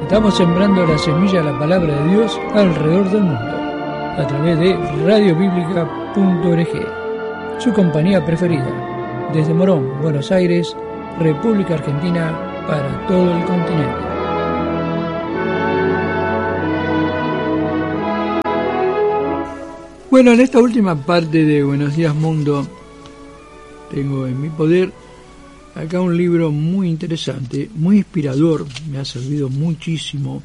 Estamos sembrando la semilla de la palabra de Dios alrededor del mundo, a través de radiobiblica.org, su compañía preferida, desde Morón, Buenos Aires, República Argentina, para todo el continente. Bueno, en esta última parte de Buenos Días Mundo, tengo en mi poder acá un libro muy interesante, muy inspirador, me ha servido muchísimo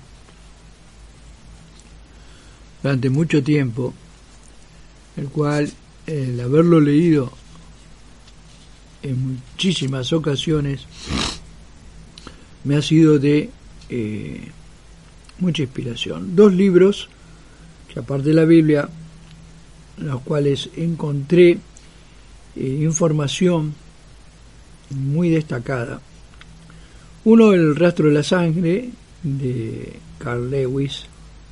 durante mucho tiempo, el cual, el haberlo leído en muchísimas ocasiones, me ha sido de mucha inspiración. Dos libros que, aparte de la Biblia, en los cuales encontré información muy destacada. Uno, El rastro de la sangre, de Carl Lewis.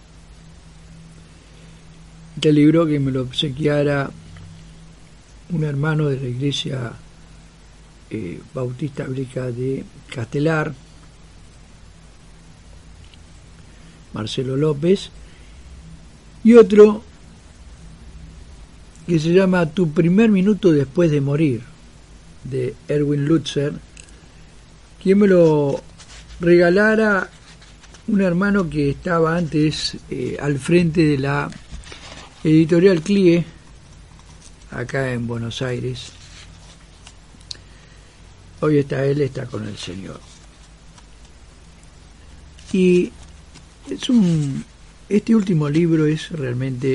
Este libro que me lo obsequiara un hermano de la iglesia bautista bíblica de Castelar, Marcelo López, y otro que se llama Tu primer minuto después de morir, de Erwin Lutzer, quien me lo regalara un hermano que estaba antes al frente de la editorial CLIE, acá en Buenos Aires. Hoy está con el Señor. Y este último libro es realmente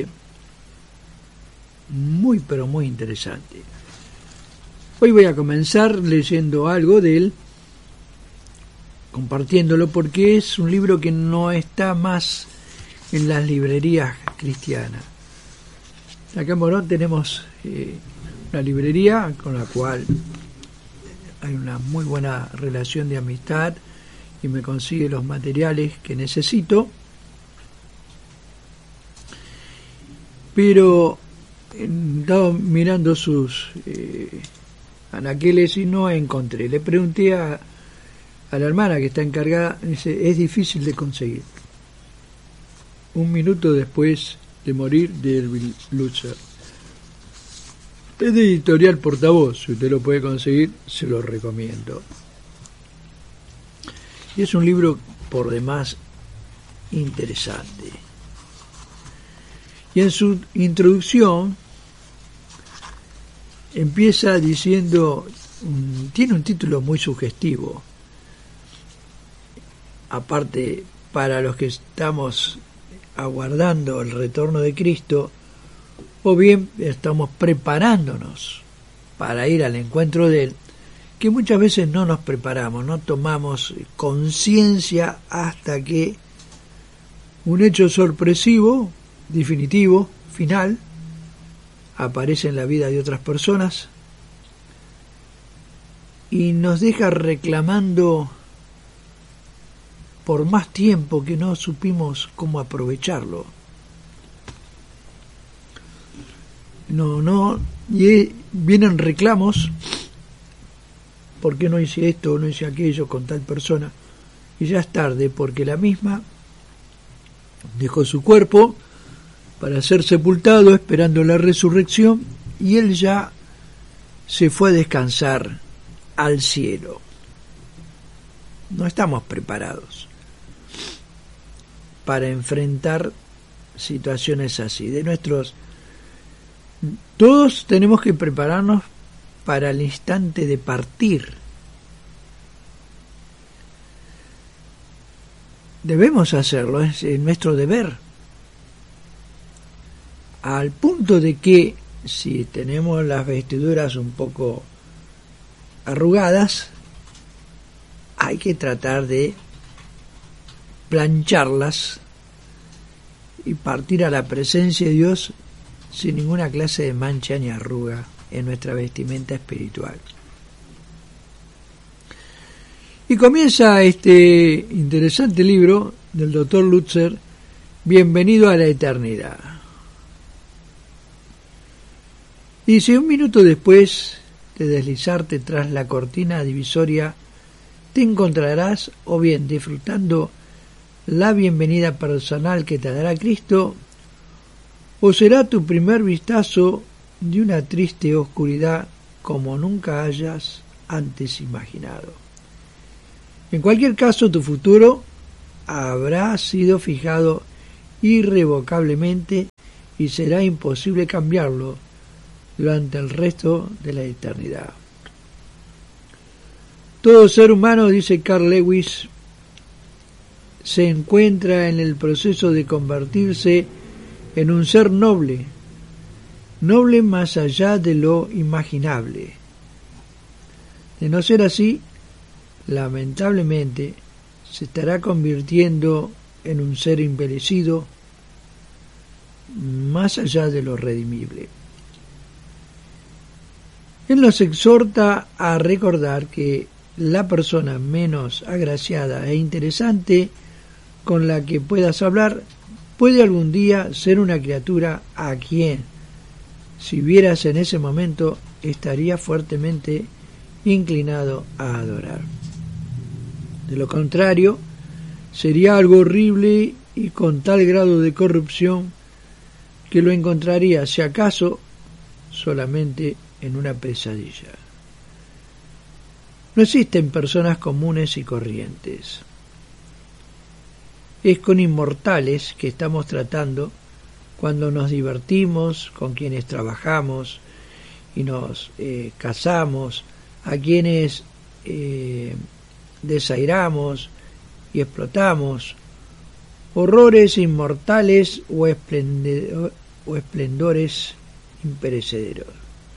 muy, pero muy interesante. Hoy voy a comenzar leyendo algo de él, compartiéndolo, porque es un libro que no está más en las librerías cristianas. Acá en Morón tenemos una librería con la cual hay una muy buena relación de amistad y me consigue los materiales que necesito, pero estaba mirando sus anaqueles y no encontré. Le pregunté a la hermana que está encargada, dice, es difícil de conseguir. Un minuto después de morir, de Erwin Lutzer. Es de editorial Portavoz, si usted lo puede conseguir, se lo recomiendo. Y es un libro por demás interesante. Y en su introducción empieza diciendo, tiene un título muy sugestivo, aparte para los que estamos aguardando el retorno de Cristo, o bien estamos preparándonos para ir al encuentro de Él, que muchas veces no nos preparamos, no tomamos conciencia hasta que un hecho sorpresivo, definitivo, final, aparece en la vida de otras personas y nos deja reclamando por más tiempo que no supimos cómo aprovecharlo. Y vienen reclamos, ¿por qué no hice esto o no hice aquello con tal persona? Y ya es tarde, porque la misma dejó su cuerpo para ser sepultado esperando la resurrección, y él ya se fue a descansar al cielo. No estamos preparados para enfrentar situaciones así. Todos tenemos que prepararnos para el instante de partir. Debemos hacerlo, es nuestro deber. Al punto de que si tenemos las vestiduras un poco arrugadas, hay que tratar de plancharlas y partir a la presencia de Dios sin ninguna clase de mancha ni arruga en nuestra vestimenta espiritual. Y comienza este interesante libro del Dr. Lutzer, Bienvenido a la eternidad. Dice, un minuto después de deslizarte tras la cortina divisoria, te encontrarás o bien disfrutando la bienvenida personal que te dará Cristo, o será tu primer vistazo de una triste oscuridad como nunca hayas antes imaginado. En cualquier caso, tu futuro habrá sido fijado irrevocablemente y será imposible cambiarlo durante el resto de la eternidad. Todo ser humano, dice Carl Lewis, se encuentra en el proceso de convertirse en un ser noble, noble más allá de lo imaginable. De no ser así, lamentablemente, se estará convirtiendo en un ser envilecido más allá de lo redimible. Él nos exhorta a recordar que la persona menos agraciada e interesante con la que puedas hablar puede algún día ser una criatura a quien, si vieras en ese momento, estaría fuertemente inclinado a adorar. De lo contrario, sería algo horrible y con tal grado de corrupción que lo encontraría, si acaso, solamente en una pesadilla. No existen personas comunes y corrientes. Es con inmortales que estamos tratando cuando nos divertimos, con quienes trabajamos y nos casamos, a quienes desairamos y explotamos, horrores inmortales o esplendores imperecederos.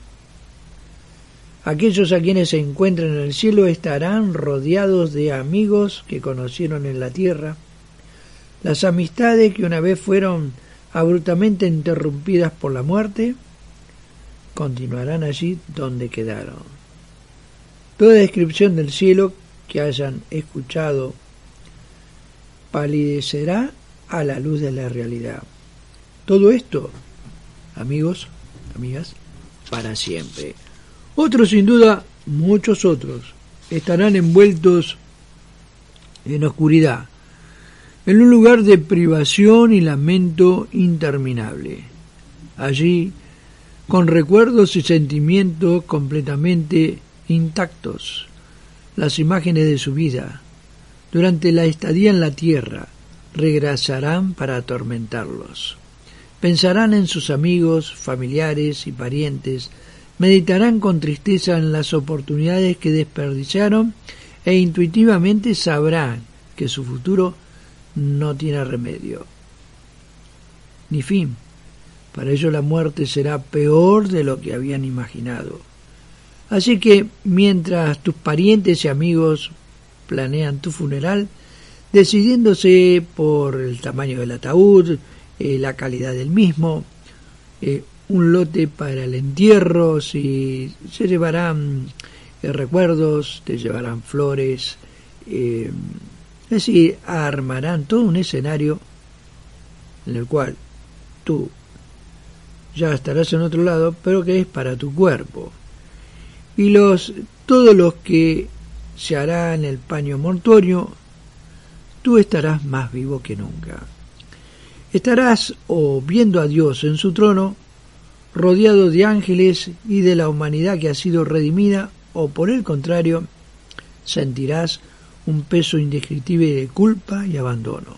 Aquellos a quienes se encuentran en el cielo estarán rodeados de amigos que conocieron en la tierra. Las amistades que una vez fueron abruptamente interrumpidas por la muerte continuarán allí donde quedaron. Toda descripción del cielo que hayan escuchado palidecerá a la luz de la realidad. Todo esto, amigos, amigas, para siempre. Otros, sin duda, muchos otros, estarán envueltos en oscuridad, en un lugar de privación y lamento interminable. Allí, con recuerdos y sentimientos completamente intactos, las imágenes de su vida, durante la estadía en la tierra, regresarán para atormentarlos. Pensarán en sus amigos, familiares y parientes, meditarán con tristeza en las oportunidades que desperdiciaron e intuitivamente sabrán que su futuro no tiene remedio ni fin. Para ellos la muerte será peor de lo que habían imaginado. Así que mientras tus parientes y amigos planean tu funeral, decidiéndose por el tamaño del ataúd, la calidad del mismo, un lote para el entierro, si se llevarán recuerdos, te llevarán flores, es decir, armarán todo un escenario en el cual tú ya estarás en otro lado, pero que es para tu cuerpo. Y todos los que se hará en el paño mortuorio, tú estarás más vivo que nunca. Estarás o viendo a Dios en su trono, rodeado de ángeles y de la humanidad que ha sido redimida, o por el contrario, sentirás un peso indescriptible de culpa y abandono.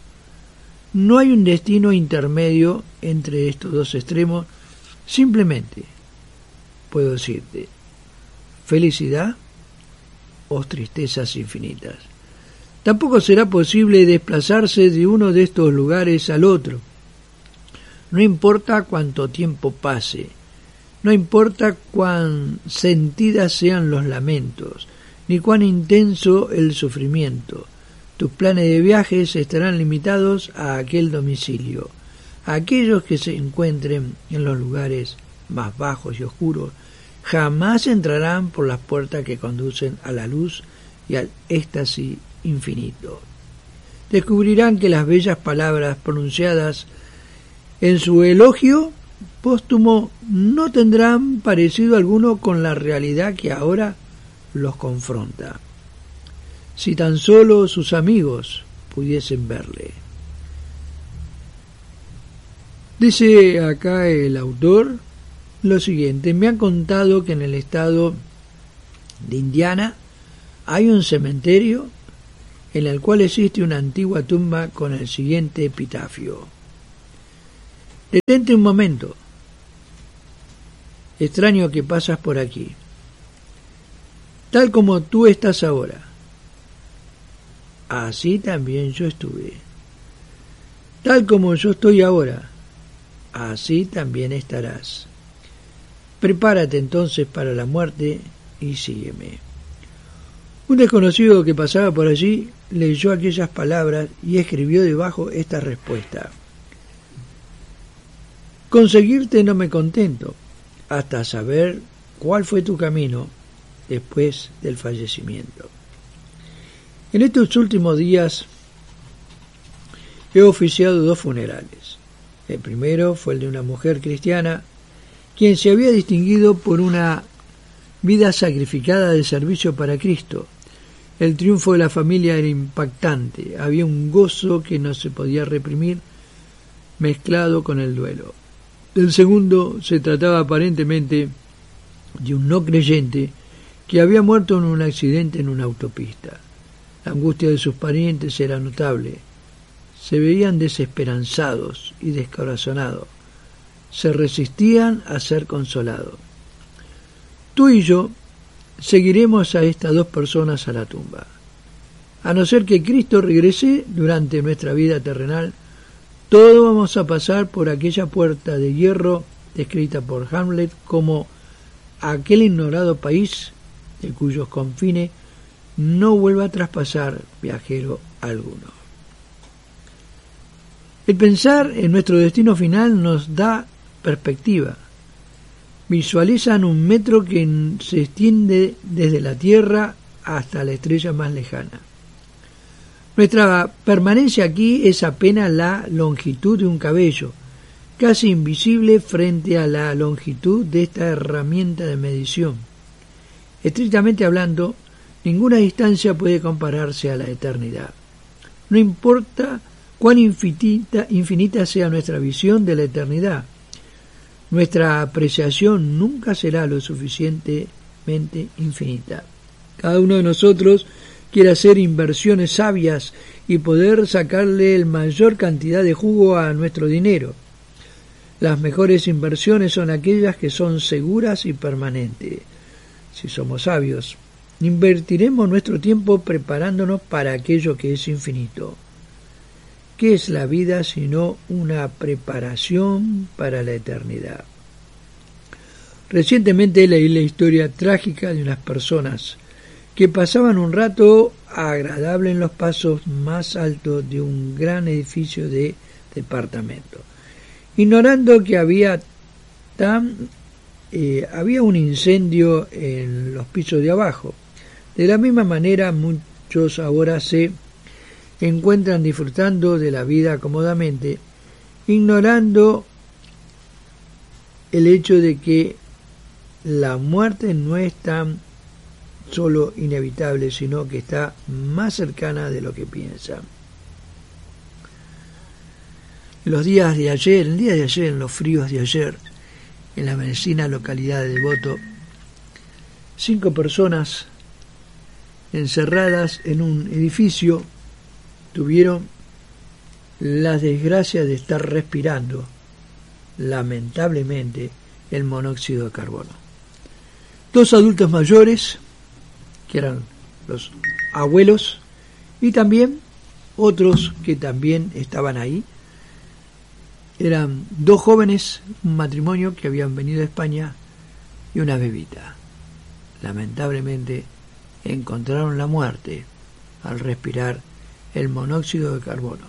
No hay un destino intermedio entre estos dos extremos, simplemente puedo decirte felicidad o tristezas infinitas. Tampoco será posible desplazarse de uno de estos lugares al otro. No importa cuánto tiempo pase, no importa cuán sentidas sean los lamentos, ni cuán intenso el sufrimiento, tus planes de viajes estarán limitados a aquel domicilio. Aquellos que se encuentren en los lugares más bajos y oscuros jamás entrarán por las puertas que conducen a la luz y al éxtasis infinito. Descubrirán que las bellas palabras pronunciadas en su elogio póstumo no tendrán parecido alguno con la realidad que ahora los confronta. Si tan solo sus amigos pudiesen verle. Dice acá el autor lo siguiente: me han contado que en el estado de Indiana hay un cementerio en el cual existe una antigua tumba con el siguiente epitafio: detente un momento, extraño que pasas por aquí, tal como tú estás ahora, así también yo estuve, tal como yo estoy ahora, así también estarás. Prepárate entonces para la muerte y sígueme. Un desconocido que pasaba por allí leyó aquellas palabras y escribió debajo esta respuesta: con seguirte no me contento, hasta saber cuál fue tu camino después del fallecimiento. En estos últimos días he oficiado 2 funerales. El primero fue el de una mujer cristiana quien se había distinguido por una vida sacrificada de servicio para Cristo. El triunfo de la familia era impactante, había un gozo que no se podía reprimir, mezclado con el duelo. El segundo se trataba aparentemente de un no creyente que había muerto en un accidente en una autopista. La angustia de sus parientes era notable. Se veían desesperanzados y descorazonados. Se resistían a ser consolados. Tú y yo seguiremos a estas 2 personas a la tumba. A no ser que Cristo regrese durante nuestra vida terrenal, todos vamos a pasar por aquella puerta de hierro descrita por Hamlet como aquel ignorado país de cuyos confines no vuelva a traspasar viajero alguno. El pensar en nuestro destino final nos da perspectiva. Visualizan un metro que se extiende desde la Tierra hasta la estrella más lejana. Nuestra permanencia aquí es apenas la longitud de un cabello, casi invisible frente a la longitud de esta herramienta de medición. Estrictamente hablando, ninguna distancia puede compararse a la eternidad. No importa cuán infinita sea nuestra visión de la eternidad, nuestra apreciación nunca será lo suficientemente infinita. Cada uno de nosotros quiere hacer inversiones sabias y poder sacarle la mayor cantidad de jugo a nuestro dinero. Las mejores inversiones son aquellas que son seguras y permanentes. Si somos sabios, invertiremos nuestro tiempo preparándonos para aquello que es infinito. ¿Qué es la vida sino una preparación para la eternidad? Recientemente leí la historia trágica de unas personas que pasaban un rato agradable en los pasos más altos de un gran edificio de departamento, ignorando que había un incendio en los pisos de abajo. De la misma manera, muchos ahora se encuentran disfrutando de la vida cómodamente, ignorando el hecho de que la muerte no es tan solo inevitable, sino que está más cercana de lo que piensan. En el día de ayer, en los fríos de ayer, en la vecina localidad de Devoto, 5 personas encerradas en un edificio tuvieron la desgracia de estar respirando, lamentablemente, el monóxido de carbono. 2 adultos mayores, que eran los abuelos, y también otros que también estaban ahí. Eran 2 jóvenes, un matrimonio que habían venido de España y una bebita. Lamentablemente encontraron la muerte al respirar el monóxido de carbono.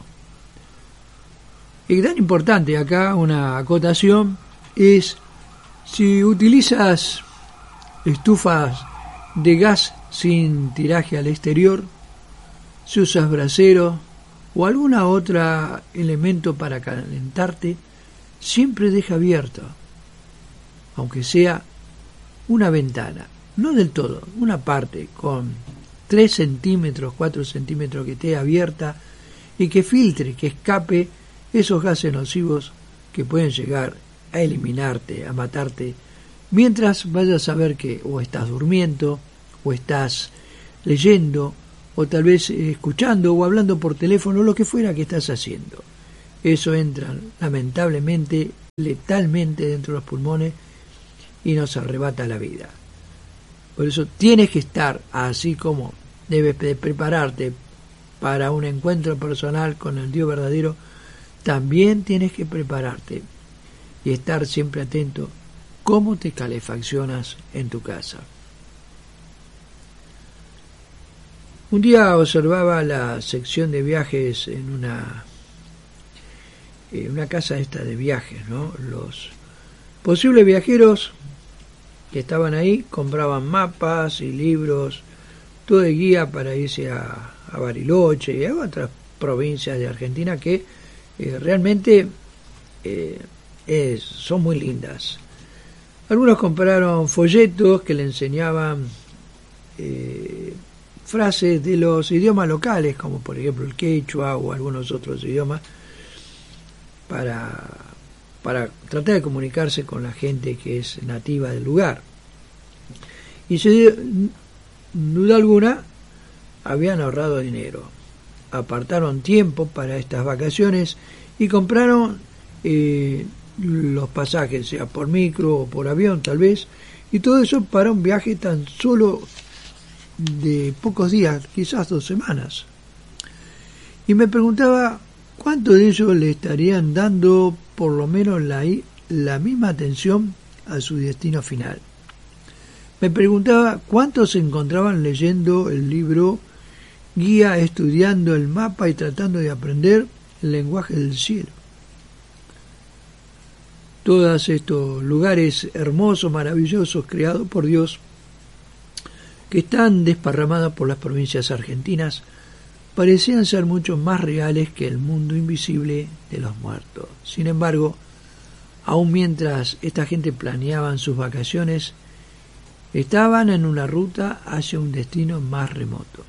Y tan importante acá una acotación es: si utilizas estufas de gas sin tiraje al exterior, si usas braseros o alguna otra elemento para calentarte, siempre deja abierto, aunque sea una ventana, no del todo, una parte con 3 centímetros, 4 centímetros que esté abierta, y que filtre, que escape esos gases nocivos que pueden llegar a eliminarte, a matarte, mientras vayas a ver que o estás durmiendo, o estás leyendo, o tal vez escuchando o hablando por teléfono, lo que fuera que estás haciendo. Eso entra lamentablemente, letalmente dentro de los pulmones y nos arrebata la vida. Por eso tienes que estar, así como debes de prepararte para un encuentro personal con el Dios verdadero, también tienes que prepararte y estar siempre atento cómo te calefaccionas en tu casa. Un día observaba la sección de viajes en una casa esta de viajes, ¿no? Los posibles viajeros que estaban ahí compraban mapas y libros, todo de guía para irse a Bariloche y a otras provincias de Argentina que realmente son muy lindas. Algunos compraron folletos que le enseñaban frases de los idiomas locales, como por ejemplo el quechua o algunos otros idiomas, para tratar de comunicarse con la gente que es nativa del lugar. Y sin duda alguna habían ahorrado dinero, apartaron tiempo para estas vacaciones y compraron los pasajes, sea por micro o por avión tal vez, y todo eso para un viaje tan solo de pocos días, quizás 2 semanas. Y me preguntaba cuánto de ellos le estarían dando por lo menos la misma atención a su destino final. Me preguntaba cuántos se encontraban leyendo el libro guía, estudiando el mapa y tratando de aprender el lenguaje del cielo. Todos estos lugares hermosos, maravillosos, creados por Dios, que están desparramados por las provincias argentinas, parecían ser mucho más reales que el mundo invisible de los muertos. Sin embargo, aun mientras esta gente planeaban sus vacaciones, estaban en una ruta hacia un destino más remoto.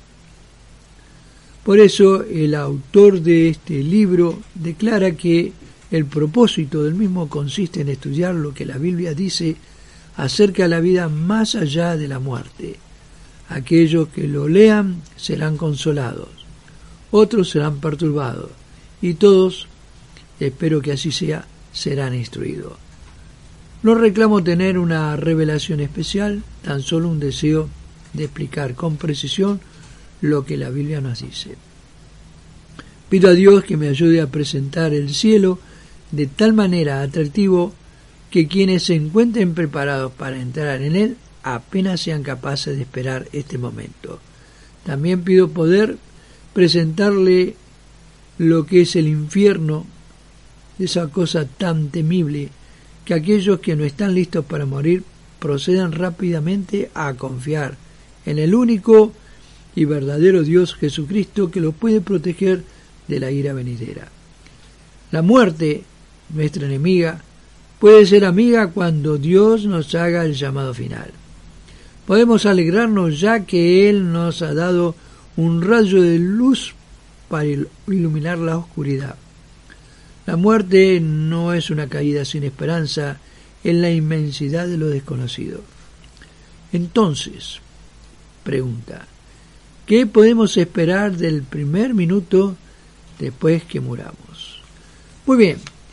Por eso el autor de este libro declara que el propósito del mismo consiste en estudiar lo que la Biblia dice acerca de la vida más allá de la muerte. Aquellos que lo lean serán consolados, otros serán perturbados, y todos, espero que así sea, serán instruidos. No reclamo tener una revelación especial, tan solo un deseo de explicar con precisión lo que la Biblia nos dice. Pido a Dios que me ayude a presentar el cielo de tal manera atractivo que quienes se encuentren preparados para entrar en él apenas sean capaces de esperar este momento. También pido poder presentarle lo que es el infierno, esa cosa tan temible, que aquellos que no están listos para morir procedan rápidamente a confiar en el único y verdadero Dios Jesucristo, que los puede proteger de la ira venidera. La muerte, nuestra enemiga, puede ser amiga cuando Dios nos haga el llamado final. Podemos alegrarnos ya que Él nos ha dado un rayo de luz para iluminar la oscuridad. La muerte no es una caída sin esperanza en la inmensidad de lo desconocido. Entonces, pregunta, ¿qué podemos esperar del primer minuto después que muramos? Muy bien,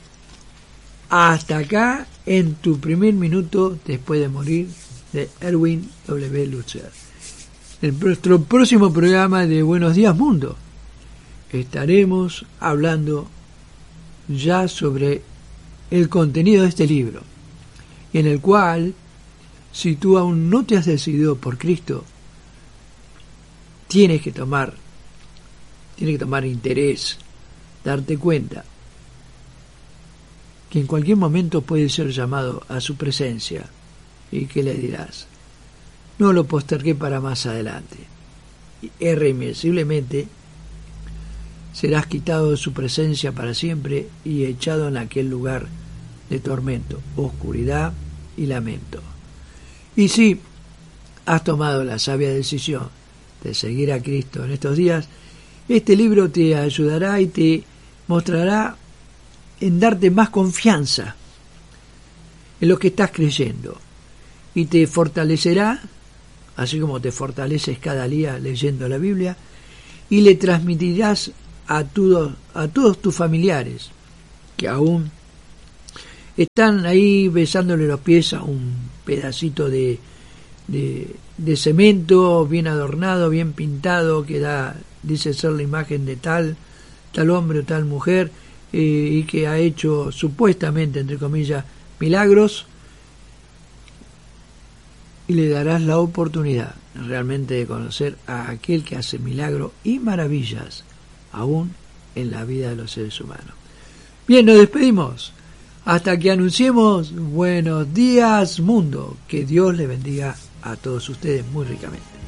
hasta acá en tu primer minuto después de morir, de Erwin W. Lutzer. En nuestro próximo programa de Buenos Días Mundo estaremos hablando ya sobre el contenido de este libro, en el cual, si tú aún no te has decidido por Cristo, tienes que tomar interés, darte cuenta que en cualquier momento puede ser llamado a su presencia. ¿Y qué le dirás? No lo postergué para más adelante. Irremisiblemente serás quitado de su presencia para siempre y echado en aquel lugar de tormento, oscuridad y lamento. Y si has tomado la sabia decisión de seguir a Cristo en estos días, Este libro te ayudará y te mostrará en darte más confianza en lo que estás creyendo y te fortalecerá, así como te fortaleces cada día leyendo la Biblia, y le transmitirás a todos tus familiares que aún están ahí besándole los pies a un pedacito de cemento bien adornado, bien pintado, que dice ser la imagen de tal hombre o tal mujer, y que ha hecho supuestamente, entre comillas, milagros, y le darás la oportunidad realmente de conocer a aquel que hace milagros y maravillas aún en la vida de los seres humanos. Bien, nos despedimos hasta que anunciemos buenos días mundo. Que Dios le bendiga a todos ustedes muy ricamente.